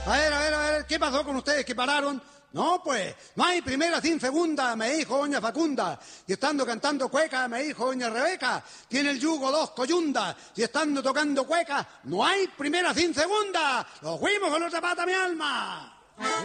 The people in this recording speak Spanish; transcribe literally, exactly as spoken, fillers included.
A ver, a ver, a ver, ¿qué pasó con ustedes que pararon? No, pues, no hay primera sin segunda, me dijo doña Facunda. Y estando cantando cueca, me dijo doña Rebeca, tiene el yugo dos coyundas. Y estando tocando cueca, no hay primera sin segunda. Los fuimos con otra pata, mi alma.